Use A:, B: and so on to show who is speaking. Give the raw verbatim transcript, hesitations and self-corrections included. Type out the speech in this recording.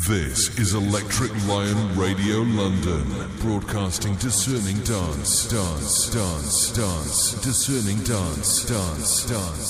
A: This is Electric Lion Radio London, broadcasting discerning dance, dance, dance, dance, discerning dance, dance, dance.